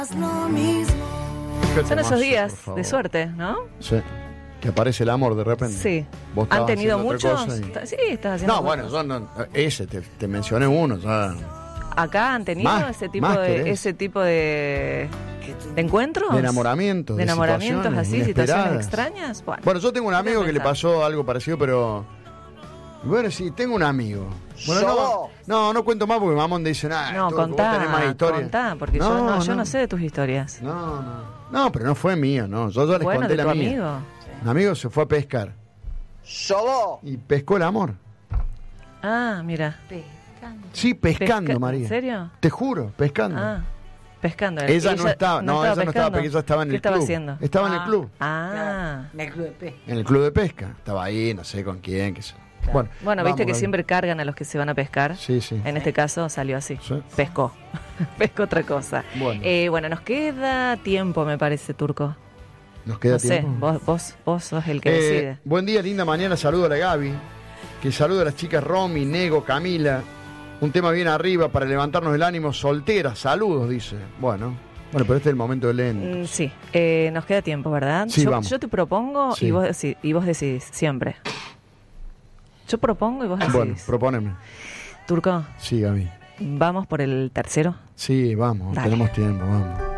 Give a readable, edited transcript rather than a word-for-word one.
Son esos días de suerte, ¿no? Sí. Que aparece el amor de repente. Sí. Vos ¿Han estabas tenido haciendo otra muchos? cosa y- Sí, estás haciendo No, bueno, cosas. yo no, ese te mencioné uno. Ya. ¿Acá han tenido Más ese tipo de encuentros? De enamoramientos. ¿De enamoramientos situaciones así, situaciones inesperadas. extrañas? Bueno, yo tengo un amigo quiero que le pensar. pasó algo parecido, pero... Bueno, sí, tengo un amigo. Bueno, no cuento más porque mamón dice nada. No, contá, porque yo no no sé de tus historias. No, pero no fue mío, no. Yo les Bueno, conté de la tu mía. amigo. Un amigo se fue a pescar. Y pescó el amor. Ah, mira. Sí, pescando, María. ¿En serio? Te juro, pescando. Ah, pescando. Ella no estaba, ella no estaba pescando. porque ella estaba en ¿Qué el estaba club. haciendo? Estaba en el club. Ah. En el club de pesca. En el club de pesca. Estaba ahí, no sé con quién, qué sé. Bueno, Bueno, vamos, viste que Gaby. siempre cargan a los que se van a pescar. Sí, sí. En este caso salió así. Sí. Pescó. Pescó otra cosa. Bueno. Bueno, nos queda tiempo, me parece, Turco. Nos queda No sé, tiempo. vos sos el que decide. Buen día, linda mañana. Saludo a la Gaby. Que saludo a las chicas Romy, Nego, Camila. Un tema bien arriba para levantarnos el ánimo. Soltera, saludos, dice. Bueno, pero este es el momento de leer. Sí, nos queda tiempo, ¿verdad? Sí, vamos. Yo te propongo Sí. y vos decidís, siempre. Yo propongo y vos decidís. Bueno, propóneme. Turco, Sí, Gaby. ¿vamos por el tercero? Sí, vamos, Dale. tenemos tiempo, vamos.